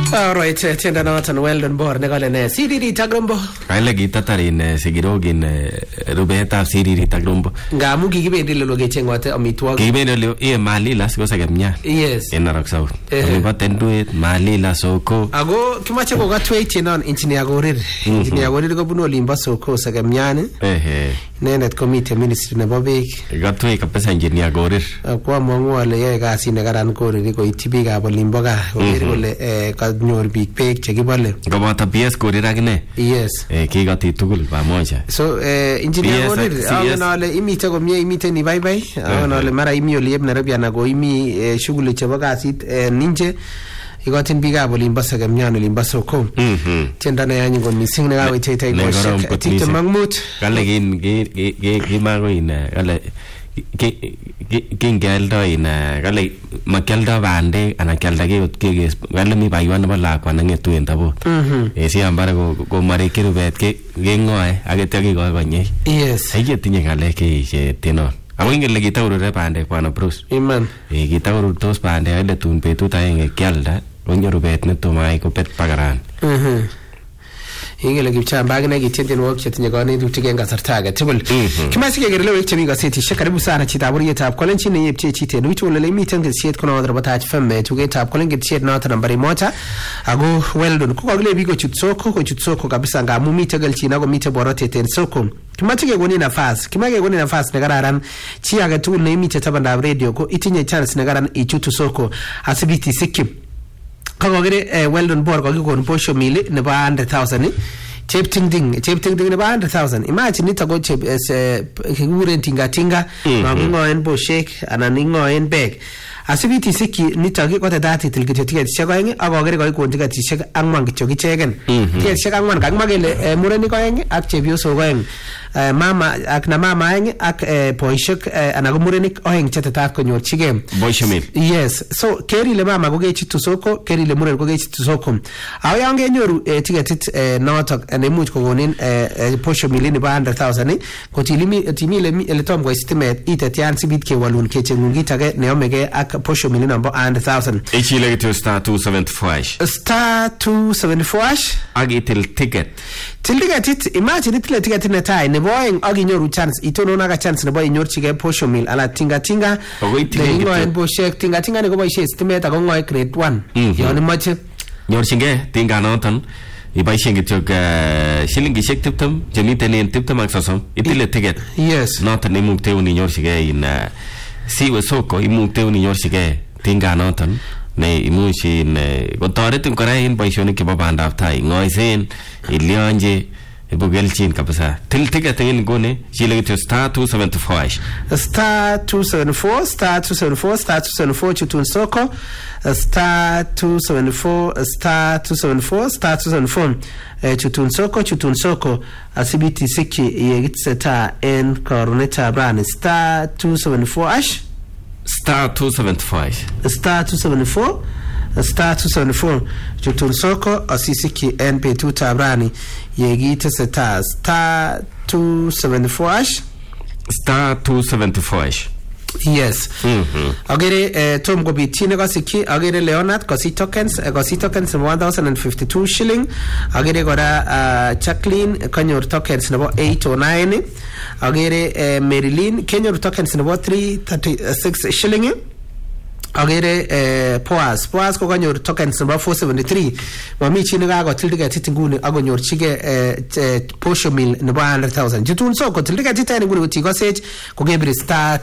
Alright, tienda noton Weldon Bor nekale ne Siriri Tagrombo. Kale kitatarin sigirogin rubetab Siriri Tagrombo. Ngamu kikibendi lelo kechengwate amitwogik. Kikibendi lelo Malila siko sakemnya. Yes. En Narok South. Nebo Tenduet, Malila, Soko. Ago kimache kokatwech chenon Engineer Korir. Engineer Korir kobunu olimbo Soko sakemnyani. Inendet komite ministry nebo beek. Katwech kabisa Engineer Korir. Kwa mwangu ale yae kasit nekaran Korir koityi biikab olimbo gaa. Koker kole kanyor biik beek chekibole. Koboto PS Korir akine. Yes. Kikoti tugul pamoja. So Engineer Korir angen ale imite komie imite ni bye. Angen ale mara imi oliep Nairobi ana ko imi shughuli chebo kasit ninje ikotin biikab olimbo sakemnyan olimbo Soko. Tiendo neyanyin kot mising nekawecheitai koshek tiptem ak mut. Kale kimako kale kingealdo kale makialdo bandek ana kialda kekes kale mi baywan nebo lakwa nengetu en tabot siambare komareki rubet kengoe akityo kikoi konyek. Yes. Aiketinye ngalek chetenon ako ingen le kitaurure bandek bwana Bruce. Iman. Kitaururtos bandek ale tun betut agenge kialda konyo rubet netomai kobet pakaran. Ingele kipchamba akine kitien wok chetinye kanetutik en kasarta age tugul. Kimache keker lewek chemi gazetishek. Karibu sana chitab urietab kolenjin neyepche chiten wich ole miten ketisiet kono nebo Taach FM tugetab kolen ketisiet noton nambari 1 ago Weldon ko kakile biko kochut soko kabisa ngamu mite kelchin ako mite borotet en soko. Kimache kekoni nafas nekararan chi age tugul neimite tabandab radio ko itinye chance nekararan ichutu soko asibiti sikkim. Kakokere Weldon Bor kakikon posho mili nebo 100,000 cheptingding nebo 100,000. Imagine nito ko kikuren tinga mangingoen boshek anan ingoen beg asibiti sikki nito kote dati til kityo tiketishek oeng akokere kakikon tiketishek 4 kityo kicheken. Tiketishek 4 kakimwa kele murenik oeng ak chepyosok oeng mama oeng ak boishek anan ko murenik oeng chetetat konyorchigei boisho mil. Yes. So kerile mama ko kechitu soko, kerile muren ko kechitu soko. Awo yon kenyoru tiketit notok neimuch kokonin posho mil nebo 100,000 kotimile ele tom ko stimet itetian sibit kewalun kechengun kit age neomege ak posho mil number 100,000. Ichile kityo star 274 star 274 ak itil ticket. Til tiketit imagine itile tiketit netai nebo oeng ak inyoru chance itonon aka chance nebo inyorchigei posho mil ala tinga nengoen boshek tinga ne koboishe stimet ako ngoe grade 1 yon imoche nyorchingei tinga noton iboishen kityo shilingishek 20 chemiten en 20 ak 30 itile ticket. Yes. Noton imukteun inyorchigei siwe soko imukteun inyorchigei tinga noton ne imuch kotoretin kora en boishonik chebo bandab tai ngoisen ilionje ibugelchin kabisa. Til ticket en ngone chile kityo star 274 star 274 chutun soko star 274 chutun soko asibiti sikki yegitseta en korunetab rani star 274 chutun soko asisiki en betutab rani yegitseta star 274 Yes. Agere Tom Gobitine kasiki agere Leonard kasi tokens 1052 shilling. Agere kora Jacqueline kanyor tokens nebo 809. Agere Marilyn kanyor tokens nebo 336 shilling. Agere Poas ko kanyor tokens nebo 473. Mami chi nekakotil tiketit nguni akonyorchige posho mil nebo 100,000. Jutun soko til tiketit nguni kotikosech kokebire star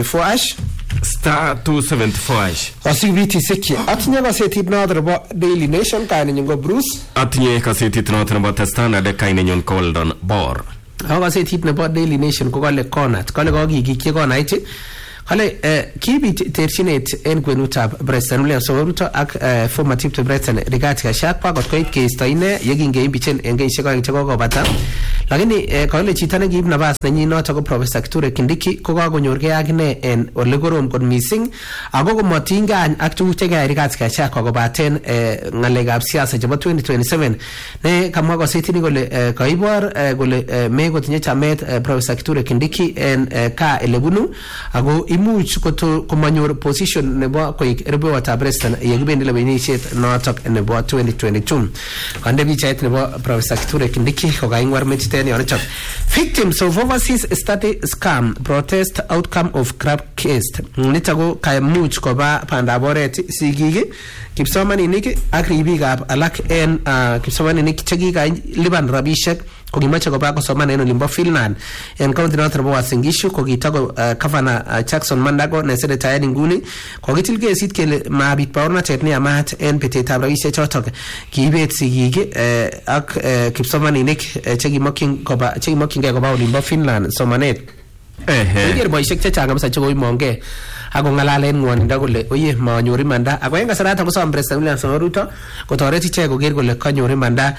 274 asibiti sikki. Atinye kasetit noton nebo Daily Nation kainenyin ko Bruce. Atinye kasetit noton nebo The Standard kainenyin ko Weldon Bor. Ako kasetit nebo Daily Nation ko kale Konat kale kokikikyi Konait kale kibit terchinet en kwenutab Preston William Soweruto ak former Chief of Preston Rigathi Gachagua kot koit keisto ine yekingeimbichen en kenyisiek oeng chekokobata. Lakini kale chito nekiib nabas nenyin noto ko Professor Kithure Kindiki ko kakonyorgei akine en ole korom kot mising ako komatingany ak tuguk chekayai Rigathi Gachagua kobaten ngalekab siasa chebo 2027 ne kamwa kosetini kole kaibor kole me kotinye chamet Professor Kithure Kindiki en ka elebunu ako imuch komanyor position nebo koik rubewotab president yekibendi lewenisiet notok nebo 2022 kande pichait nebo Professor Kithure Kindiki kokaingwar metiten yonichok. Victims of overseas study scam protest outcome of crab case. Nito ko kaimuch koba pandab oret sigik, kipsomaninik ak ribikab alak en kipsomaninik chekikalipan rabishek kokimache koba kosoman en olimbo Finland en county noton nebo Uasin Gishu kokitako Governor Jackson Mandago nesenetaen inguni kokitil kesit kele mabit baornatet neyamat en betetab rabishek chotok kiibet sigik ak kipsomaninik chekimokyingei koba olimbo Finland somanet. Iker boisiek chechang kabisa chekoimongei ako ngalalen ngwonindo kole oye manyor imanda ako en kasarata kosom President William Samoei Ruto kotoret ichek koker kole kanyor imanda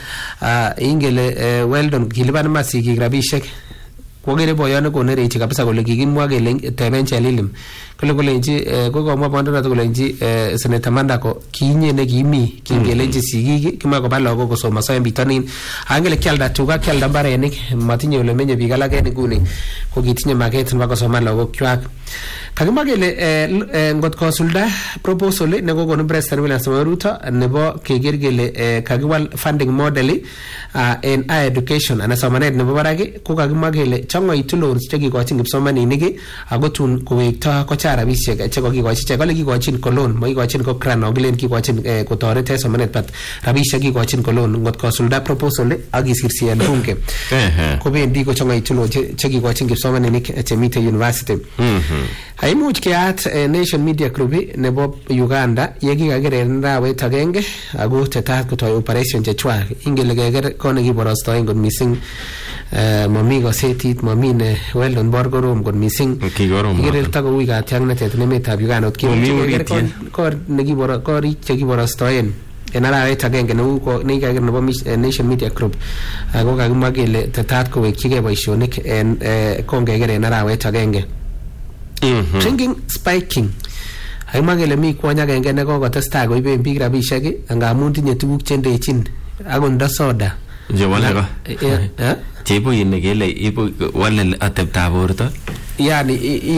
ingele Weldon kilipan masikik rabishek kokere boyone konerechi kabisa kole kikimwa kele teben Chelilim kolenji kokomwa bondonoto kolenji Senator Mandago kinye nekimi kingelenji sigik kimwa koba lagok kosomoso en bitonin angele kialda tuga kialda mbarenik matinye ole menye biik alak en inguni kokitinye maket nebo kosoman lagokwak. Kakimwa kele ngot kosulda proposal nekokonu President William Samoei Ruto nebo keker kele kakiwal funding model en higher education ana somanet nebo barak ko kakimwa kele chongoitu loans chekikochin kipsomaninik ako tun kowekto kochang rabishek chekokikochi ichek kole kikochin ko loan makikochin ko grant okilen kikochin kotoret en somanet but rabishek kikochin ko loan ngot kosulda proposal ak kisirsi en bunge kobendi kochongoitu loan chekikochin kipsomaninik chemite university. Haimuch keat Nation Media Group nebo Uganda yekikakeren arawet agenge ako tetat kotoi operation chechwak ingele keker kone kiborostoen kot missing mami kosetit mami ne Weldon Borgorom kot missing ikere takoui katiaknatet en emetab Uganda kor korik chekiborostoen en arawet agenge neu nekikaker nebo Nation Media Group ako kakimwa kele tetat kowekchigei boisionik en kongeker en arawet agenge. Drinking spiking. Haimwa kele mi kwony agenge nekokotestai koiben biik rabishek ngamun tinye tuguk chendechin akot ndo soda. Jewaleko. Cheibu yine kele ibu wale ateptab borto. Yani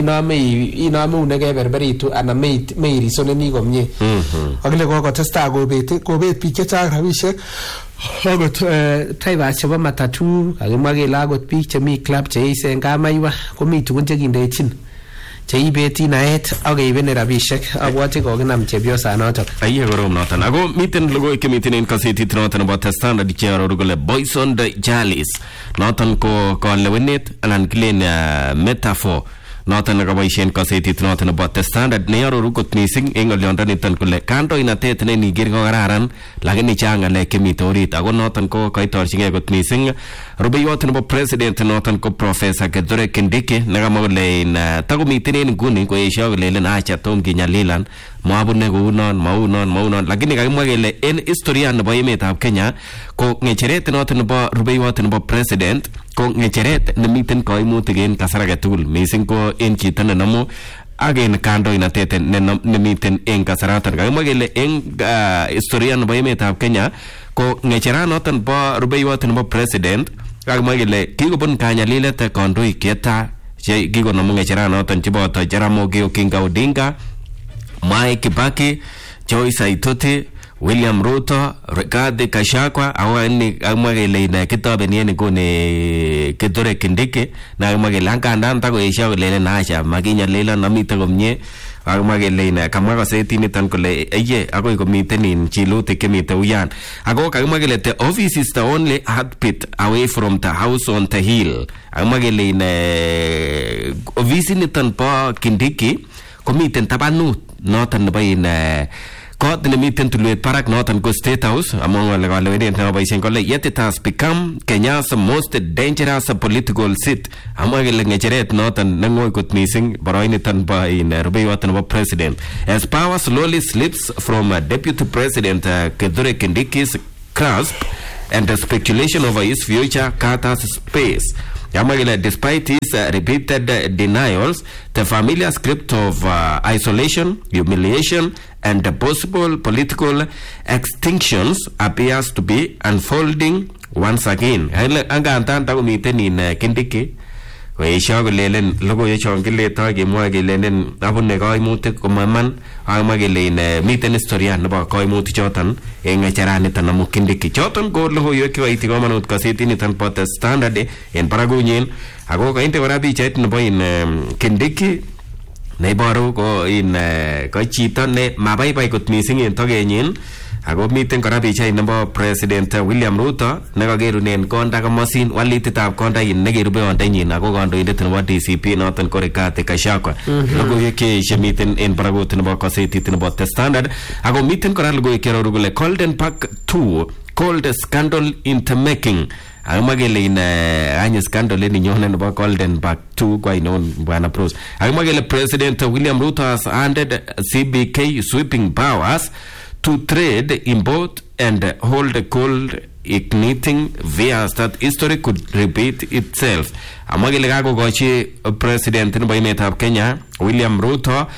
inome unekeberberitu ana meirisoneni komie. Akile kokotestai kobet biik chechang rabishek akot drivers chebo matatu kakimwa kele akot biik chemi club cheisen kamaiwa komi tugun chekindechin cheibeti naet ak keiben rabishek abwati kokinam chepyosanotok. Aiye korom noton ako miten logoiwek chemiten en kasetit noton nebo The Standard chearoru kole Boyson Jalis noton ko kalewenet anan kilen metaphor noton nekaboisien kasetit noton nebo The Standard nearoru kot missing en ng'olyondoniton kole kandoinatet ne niker ko kararan lakini chang ng'alek chemite orit ako noton ko kaitorchingei kot missing rubeiwot nebo president noton ko Professor Kithure Kindiki nekamwa kole takomiten en nguni koesio kolelen acha tom kinyalilan mabune maunon lakini kakimwa kele en historia nebo emetab Kenya ko ng'echeret noton nebo rubeiwot nebo president ko ng'echeret nemiten kaimutik en kasar age tugul missing ko en chito nenamu ak en kandoinatet nemiten en kasaraton. Kakimwa kele en historia nebo emetab Kenya ko ng'echeranoton bo rubeiwot nebo president kakimwa kele kikobun kanyalilet kandoik cheta che kikonomu ng'echeranoton cheboto Jaramogi Oginga Odinga, Mwai Kibaki, Joyce Saitoti, William Ruto, Rigathi Gachagua awani amwa kele ina kitobeni en nguni Kithure Kindiki na amwa kele angandan takoesio kele naacha makinyalila namite komie amwa kele ina kamwa kasetit niton kole eye akoi komiten in chilutik chemite uyan ako kakimwa kele the office is the only heartbeat away from the house on the hill. Amwa kele ina office niton po Kindiki komiten tabanut noton nebo in kot nemiten tulwet parak noton ko State House among wale kalewenet neboisien kole yet it has become Kenya's most dangerous political seat. Amwa kele ng'echeret noton neng'oi kot missing boroiniton bo rubeiwot nebo president as power slowly slips from Deputy President Kithure Kindiki's grasp and the speculation over his future gathers space. Despite his repeated denials, the familiar script of isolation, humiliation, and the possible political extinctions appears to be unfolding once again. Angandan takumiten in Kindiki koesho kolelen logoiwek chon kiletoi kemwoe kelelen abune kaimutik komaman amwa kele miten historia nebo kaimutik choton eng ng'echaraniton amu Kindiki choton ko logoiwek chekoiti komonut kasetiniton bo The Standard en barakunyin ako kainde kora pichait nebo Kindiki neiboru ko chito ne mabaibai kot missing en tokenyin ako miten kora pichait nebo President William Ruto nekakerunen konda komosin walititab konda nekerubeyondenyin ako kandoindet nebo DCP noton ko Rigathi Gachagua. Logoiwek chemiten en barakut nebo kasetit nebo The Standard ako miten kora logoiwek chearoru kole Golden Park 2 called scandal in the making. Akimwa kele anye scandal ninyone nebo Golden Park 2 kwa inon bwana Bruce. Akimwa kele President William Ruto has handed CBK sweeping powers to trade, import and hold coal, igniting fears that history could repeat itself. Amwa kele kakokochi President nebo emetab Kenya William Ruto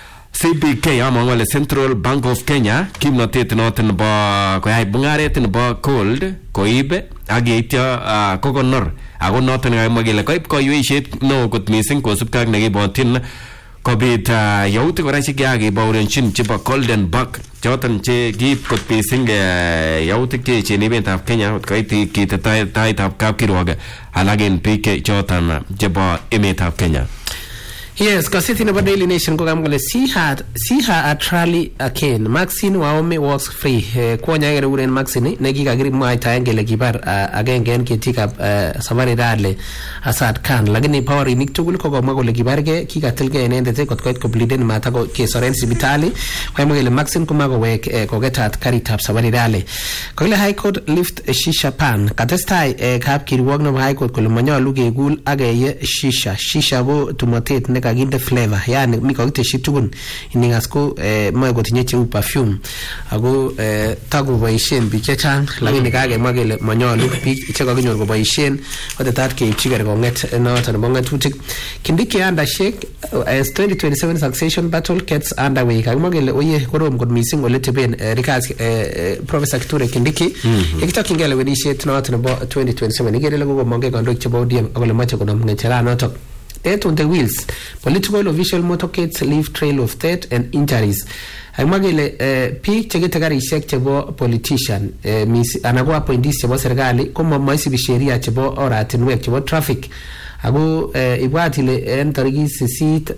CBK amongole Central Bank of Kenya kimnotet noton nebo koyai bungaret nebo gold koibe ak yeityo kokonor ako noton kamwa kele koib koiweishet neo kot missing kosubkei ak nekibotyin kobit yautik kora chekakebaurenchin chebo Golden Park choton che kiib kot missing yautik che echen emetab Kenya koit taitab kapkirwok alak en biik choton chebo emetab Kenya. Yes, gazeti nebo Daily Nation ko kamkole see her at rally again. Maxine Waume walks free. Kwonya ake uren Maxine nekikakimwaitaen kele kibar agenge en ketikab Safari Rally Asad Khan, lakini powerinik tugul kokomwa kole kibarge kikatilge inendet kot koit kobliden matako kesoren sipitali. Kwaimwa kele Maxine komakowek koketat karitab Safari Rally. Kokile High Court lift shisha ban. Katestai kapkirwok nebo High Court kole manyolu kekul ak keye shisha. Shisha ko tumotet kakinde flavor, yani mi kakiteshi tugun iningas ko moe kotinye cheu perfume ako takoboisien biik chechang lakini kakemwa kele manyolu biik chekakinyor koboisien kotetat keipchi kerkong'et noton nebo ng'atutik. Kindiki handshake as 2027 succession battle gets underway. Kakimwa kele oye korom kot missing ole teben Professor Kithure Kindiki yekitokyingei lewenisiet noton nebo 2027 ikere ile kokomongei kandoik chebo ODM akole moche konom ng'echeranotok. Death on the wheels. Political official motorcades leave trail of death and injuries. Akimwa kele biik chekete karisiek chebo politician anan ko appointees chebo serikali ko moisibi sheria chebo oratinwek chebo traffic. Ako ibwat ile en tarikit 8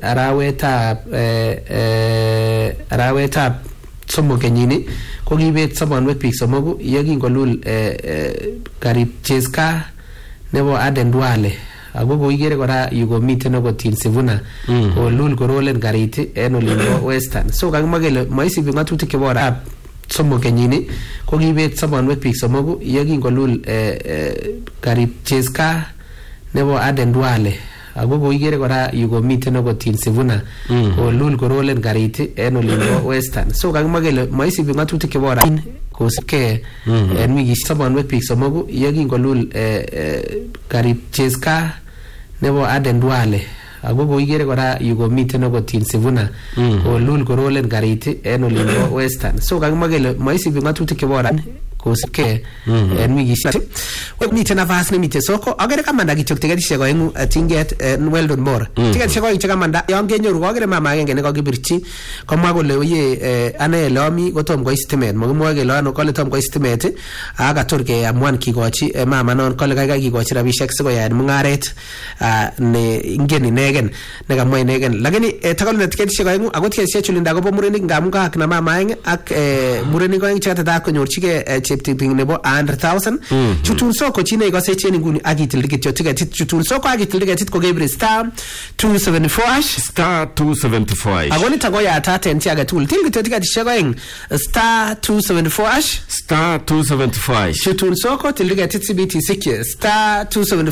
arawetab somok kenyini ko kibet sobonwek biik somoku yekingolul karib Cheska nebo Aden Duale. Ako koikere kora yukomiten okotin Sivuna kolul korolen karit en olimbo Western. So kakimwa kele moisibi ng'atutik chebo orab somok kenyini ko kibet sobonwek biik somoku yekingolul karib Cheska nebo Aden Duale. Ako koikere kora yukomiten okotin Sivuna kolul korolen karit en olimbo Western. So kakimwa kele moisibi ng'atutik chebo orab kosibkei en wikishek sobonwek biik somoku yekingolul karib Cheska nebo Aden Duale. Ako koikere kora yukomiten okotin Sivuna kolul korolen karit en olimbo Western. So kakimwa kele moisibi ng'atutik chebo orab kosibkei en wikishek. Miten nafas nemiten soko akere kamanda kityok tiketishek oeng'u tinget Weldon Moore. Tiketishek oeng chekamanda yon kenyoru kokere mama agenge nekakibirchi komwa kole oye ane ele ami kotom koit stimet, makimwoe kele ano kole tom koit stimet ak kator keamuan kikochi mama non kole kaikai kikochi rabisiek sikoyaen mung'aret ne ingen inegen nekamwa inegen. Lakini takolune tiketishek oeng'u ako tiketishek chulinda akobo murenik ngamun kaak na mama aeng ak murenik oeng chetetat konyorchigei cheptiting nebo 100,000. Chutun soko chine ikose chen inguni akitil tiketit chutun soko akitil tiketit ko kebre star 274 ako nito ko yatat en chi age tugul til tiketishek oeng star 274 chutun soko til tiketit CBT sikye star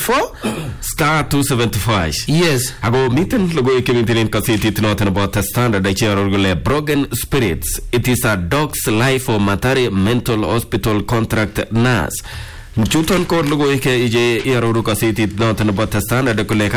274 yes. Ako miten logoiwek chemiten kasetit noton nebo The Standard icheru kole Broken Spirits, it is a dog's life for Mathare Mental Hospital contract nurse. Chuton ko logoiwek iche iaroru kasetit noton nebo The Standard kole